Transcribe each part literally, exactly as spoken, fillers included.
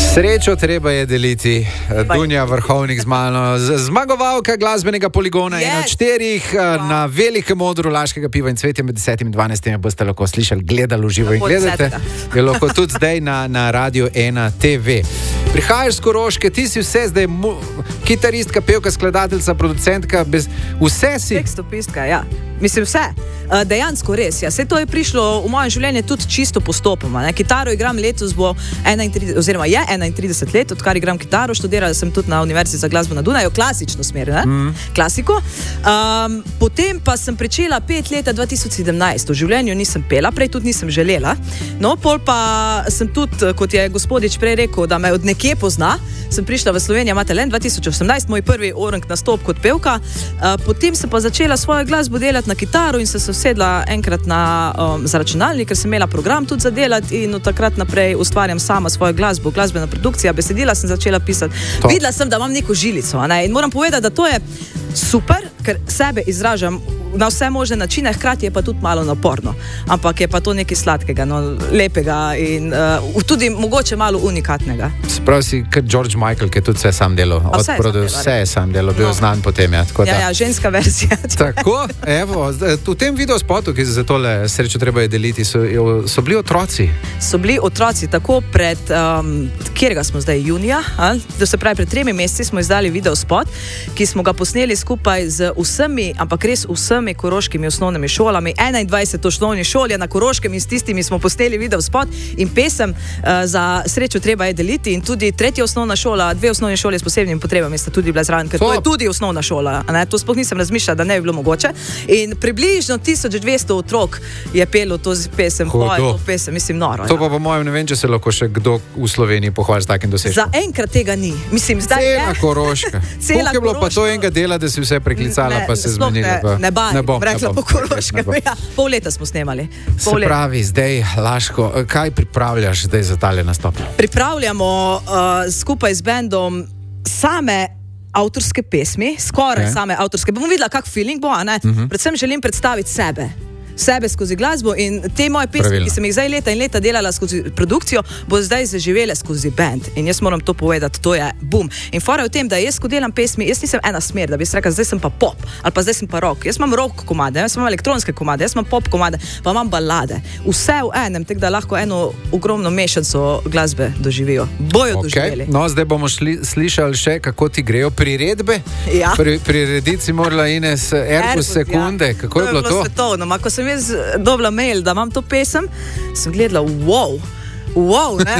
Srečo treba je deliti. Dunja Vrhovnik z mano, zmagovalka glasbenega poligona yes. ena od štirih wow. na velikem odru Laškega piva in cvetja med desetim in dvanajstim boste lahko slišali, gledali v živo in gledate. Je lahko tudi zdaj na, na Radio ena te ve. Prihajaš z Koroške, ti si vse zdaj mu, kitaristka, pevka, skladateljica, producentka, bez, vse si. Tekstopistka, ja. Mislim vse. Dejansko res, ja. Vse to je prišlo v moje življenje tudi čisto postopoma. Ne? Kitaro igram letos bo enaintrideset, oziroma je enaintrideset let, odkar igram kitaro, študirala sem tudi na Univerzi za glasbo na Dunaju, klasično smer, ne? Mm. Klasiko. Um, potem pa sem pričela pet leta dva tisoč sedemnajst. V življenju nisem pela, prej tudi nisem želela. No, pol pa sem tudi, kot je gospodič prej rekel, da me od nekje pozna, sem prišla v Slovenijo ima talent dva tisoč osemnajst, moj prvi orang nastop kot pevka. Uh, potem sem pa začela svojo glasbo delati na kitaro in sem se sedla enkrat na, um, za računalnik, ker sem imela program tudi za delati in od takrat naprej ustvarjam sama svojo glasbo, glasbena produkcija, besedila sem začela pisati. To. Videla sem, da imam neko žilico, ne? In moram povedati, da to je super, ker sebe izražam na vse možne načine, hkrati je pa tudi malo naporno. Ampak je pa to nekaj sladkega, no, lepega in uh, tudi mogoče malo unikatnega. Sprav si kot George Michael, ki je tudi vse sam delal. Vse, Odprodu, vse je sam delal, bil no. znan potem. Ja, tako, ja, ja, ženska verzija. Tako, evo, v tem videospotu, ki se za tole srečo treba je deliti, so, so bili otroci. So bili otroci, tako pred, um, kjerega smo zdaj, junija, ali? To se pravi, pred tremi meseci smo izdali videospot, ki smo ga posneli skupaj z vsemi, ampak res vsemi koroškimi osnovnimi šolami, enaindvajset osnovnih šol je na Koroškem in s tistimi smo posneli videospot in pesem uh, za srečo treba je deliti in tudi tretja osnovna šola, dve osnovne šole s posebnimi potrebami sta tudi bila zraven, ker to je tudi osnovna šola, ne? To sploh nisem razmišljala, da ne bi bilo mogoče in približno tisoč dvesto otrok je pelo to pesem, poje to pesem, mislim noro. To ja. pa po mojem ne vem, če se lahko še kdo v Sloveniji pohvali z takim dosežkom. Za enkrat tega ni. Mislim, zdaj Cela je. Koroška. Cela Koliko je bilo Koroška. Pa to enega dela, da si vse preklicala, ne, pa se zmenila? Ne, ne baj, ne bom, rekla ne bom, po Koroškem. Ja, pol leta smo snemali. Pol se pravi, zdaj, Laško, kaj pripravljaš zdaj za tale nastop? Pripravljamo uh, skupaj z bendom same avtorske pesmi, skoraj okay. same avtorske. Bomo videla, kak feeling bo, a ne? Uh-huh. Predvsem želim predstaviti sebe. sebe skozi glasbo in te moje pesmi, Pravilno. Ki sem jih zdaj leta in leta delala skozi produkcijo, bo zdaj zaživele skozi band. In jaz moram to povedati, to je bum. In fora je v tem, da jaz, ko delam pesmi, jaz nisem ena smer, da bi se rekla, zdaj sem pa pop, ali pa zdaj sem pa rock. Jaz imam rock komade, jaz imam elektronske komade, jaz imam pop komade, pa imam balade. Vse v enem, tako da lahko eno ogromno mešanco glasbe doživijo. Bojo okay. doživeli. No, zdaj bomo šli, slišali še, kako ti grejo priredbe. Ja. Pri, prirediti si morala Ines Erkus sekunde. Ja. Kako to je bilo to? Svetovno. Ma, ko sem jaz dobila mail, da imam to pesem, sem gledala, wow, wow, ne,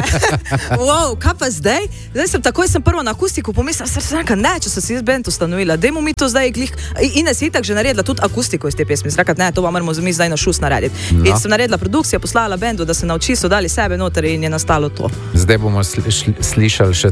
wow, kaj pa zdaj? Zdaj sem takoj, sem prvo na akustiko pomislila, sem se rekla, ne, če sem si jaz band ustanovila, dajmo mi to zdaj glih, Ines je itak že naredila tudi akustiko iz te pesmi, sem rekla, ne, to pa moramo mi zdaj na šus narediti. No. In sem naredila produkcijo, poslala bendu, da se nauči, so dali sebe noter in je nastalo to. Zdaj bomo sli, sli, slišali še